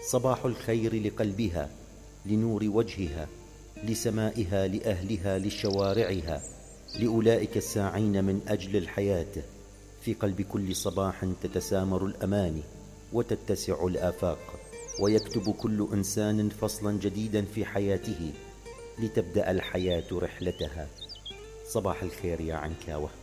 صباح الخير لقلبها، لنور وجهها، لسمائها، لأهلها، لشوارعها، لأولئك الساعين من أجل الحياة. في قلب كل صباح تتسامر الأماني وتتسع الآفاق، ويكتب كل إنسان فصلا جديدا في حياته لتبدأ الحياة رحلتها. صباح الخير يا عنكاوة.